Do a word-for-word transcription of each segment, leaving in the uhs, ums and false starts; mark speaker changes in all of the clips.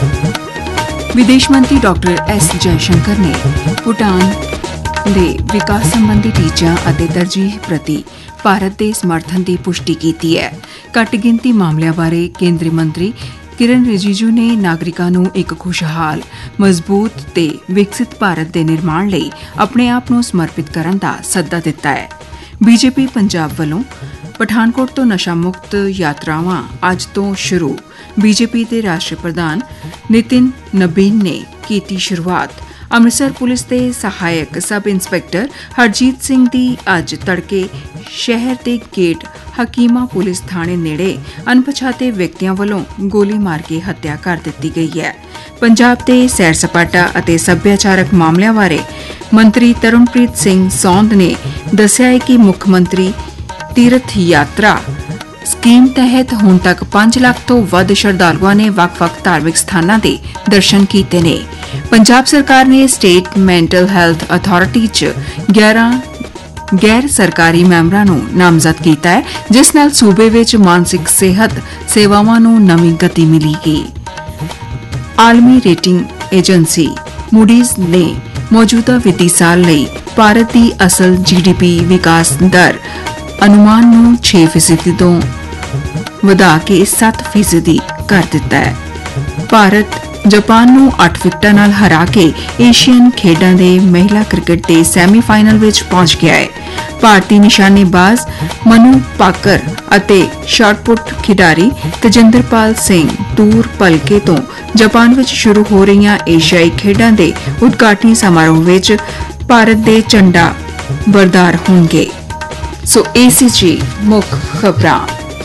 Speaker 1: विदेश मंत्री doctor S Jaishankar ने भूटान ਦੇ विकास संबंधी ਟੀਚਿਆਂ ਅਤੇ ਤਰਜੀਹ ਪ੍ਰਤੀ ਭਾਰਤ ਦੇ ਸਮਰਥਨ ਦੀ ਪੁਸ਼ਟੀ ਕੀਤੀ ਹੈ। ਘੱਟ ਗਿਣਤੀ ਮਾਮਲਿਆਂ ਬਾਰੇ ਕੇਂਦਰੀ ਮੰਤਰੀ ਕਿਰਨ ਰਿਜੀਜੂ ਨੇ ਨਾਗਰਿਕਾਂ ਨੂੰ ਇੱਕ ਖੁਸ਼ਹਾਲ, ਮਜ਼ਬੂਤ ਤੇ ਵਿਕਸਿਤ ਭਾਰਤ ਦੇ ਨਿਰਮਾਣ ਲਈ ਆਪਣੇ ਆਪ ਨੂੰ ਸਮਰਪਿਤ ਕਰਨ ਦਾ ਸੱਦਾ ਦਿੱਤਾ ਹੈ। ਬੀਜੇਪੀ ਪੰਜਾਬ ਵੱਲੋਂ ਪਠਾਨਕੋਟ ਤੋਂ ਨਸ਼ਾ ਮੁਕਤ ਯਾਤਰਾਵਾਂ ਅੱਜ ਤੋਂ ਸ਼ੁਰੂ। ਬੀਜੇਪੀ ਦੇ ਰਾਸ਼ਟਰੀ ਪ੍ਰਧਾਨ ਨਿਤਿਨ ਨਬੀਨ ਨੇ ਕੀਤੀ ਸ਼ੁਰੂਆਤ। ਅੰਮ੍ਰਿਤਸਰ ਪੁਲਿਸ ਦੇ ਸਹਾਇਕ ਸਬ ਇੰਸਪੈਕਟਰ ਹਰਜੀਤ ਸਿੰਘ ਦੀ ਅੱਜ ਤੜਕੇ ਸ਼ਹਿਰ ਦੇ ਗੇਟ ਹਕੀਮਾ ਪੁਲਿਸ ਥਾਣੇ ਨੇੜੇ ਅਣਪਛਾਤੇ ਵਿਅਕਤੀਆਂ ਵੱਲੋਂ ਗੋਲੀ ਮਾਰ ਕੇ ਹੱਤਿਆ ਕਰ ਦਿੱਤੀ ਗਈ ਹੈ। ਪੰਜਾਬ ਦੇ ਸੈਰ ਸਪਾਟਾ ਅਤੇ ਸੱਭਿਆਚਾਰਕ ਮਾਮਲਿਆਂ ਬਾਰੇ ਮੰਤਰੀ ਤਰੁਣਪ੍ਰੀਤ ਸਿੰਘ ਸੌਂਦ ਨੇ ਦੱਸਿਆ ਹੈ ਕਿ ਮੁੱਖ ਮੰਤਰੀ ਤੀਰਥ ਯਾਤਰਾ ਸਕੀਮ ਤਹਿਤ ਹੁਣ ਤੱਕ ਪੰਜ ਲੱਖ ਤੋਂ ਵੱਧ ਸ਼ਰਧਾਲੂਆਂ ਨੇ ਵੱਖ-ਵੱਖ ਧਾਰਮਿਕ ਸਥਾਨਾਂ ਦੇ ਦਰਸ਼ਨ ਕੀਤੇ ਨੇ। ਪੰਜਾਬ ਸਰਕਾਰ ਨੇ ਸਟੇਟ ਮੈਂਟਲ ਹੈਲਥ ਅਥਾਰਟੀ 'ਚ ਗਿਆਰਾਂ ਗੈਰ ਸਰਕਾਰੀ ਮੈਂਬਰਾਂ ਨੂੰ ਨਾਮਜ਼ਦ ਕੀਤਾ ਹੈ, ਜਿਸ ਨਾਲ ਸੂਬੇ ਵਿੱਚ ਮਾਨਸਿਕ ਸਿਹਤ ਸੇਵਾਵਾਂ ਨੂੰ ਨਵੀਂ ਗਤੀ ਮਿਲੇਗੀ। ਆਲਮੀ ਰੇਟਿੰਗ ਏਜੰਸੀ ਮੂਡੀਜ਼ ਨੇ ਮੌਜੂਦਾ ਵਿੱਤੀ ਸਾਲ ਲਈ ਭਾਰਤ ਦੀ ਅਸਲ ਜੀ ਡੀ ਪੀ ਵਿਕਾਸ ਦਰ ਅਨੁਮਾਨ ਨੂੰ ਛੇ ਫੀਸਦੀ ਤੋਂ ਵਧਾ ਕੇ ਸੱਤ ਫੀਸਦੀ ਕਰ ਦਿੱਤਾ ਹੈ। ਭਾਰਤ ਜਾਪਾਨ ਨੂੰ ਅੱਠ ਵਿਕਟਾਂ ਨਾਲ ਹਰਾ ਕੇ ਏਸ਼ੀਅਨ ਖੇਡਾਂ ਦੇ ਮਹਿਲਾ ਕ੍ਰਿਕਟ ਦੇ ਸੈਮੀਫਾਈਨਲ ਵਿੱਚ ਪਹੁੰਚ ਗਿਆ ਹੈ। ਭਾਰਤੀ ਨਿਸ਼ਾਨੇਬਾਜ਼ ਮਨੂ ਪਾਕਰ ਅਤੇ ਸ਼ਾਟਪੁੱਟ ਖਿਡਾਰੀ ਤੇਜਿੰਦਰਪਾਲ ਸਿੰਘ ਤੂਰ ਭਲਕੇ ਤੋਂ ਜਾਪਾਨ ਵਿੱਚ ਸ਼ੁਰੂ ਹੋ ਰਹੀਆਂ ਏਸ਼ੀਆਈ ਖੇਡਾਂ ਦੇ ਉਦਘਾਟਨੀ ਸਮਾਰੋਹ ਵਿੱਚ ਭਾਰਤ ਦੇ ਝੰਡਾ ਬਰਦਾਰ ਹੋਣਗੇ। ਸੋ ਏ ਸੀ ਜੀ ਮੁੱਖ ਖਬਰਾਂ।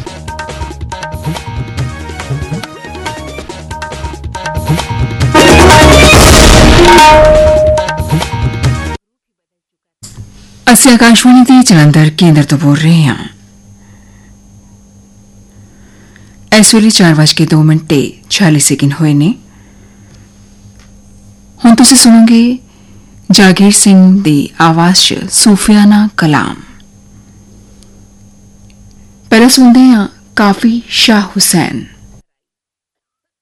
Speaker 1: ਅਸੀਂ ਆਕਾਸ਼ਵਾਣੀ ਦੇ ਜਲੰਧਰ ਕੇਂਦਰ ਤੋਂ ਬੋਲ ਰਹੇ ਹਾਂ। ਇਸ ਵੇਲੇ ਚਾਰ ਵੱਜ ਕੇ ਦੋ ਮਿੰਟ ਤੇ ਛਿਆਲੀ ਸੈਕਿੰਡ ਹੋਏ ਨੇ। ਹੁਣ ਤੁਸੀਂ ਸੁਣੋਗੇ ਜਾਗੀਰ ਸਿੰਘ ਦੀ ਆਵਾਜ਼ 'ਚ ਸੂਫੀਆਨਾ ਕਲਾਮ। ਪਹਿਲਾਂ ਸੁਣਦੇ ਹਾਂ ਕਾਫੀ ਸ਼ਾਹ ਹੁਸੈਨ।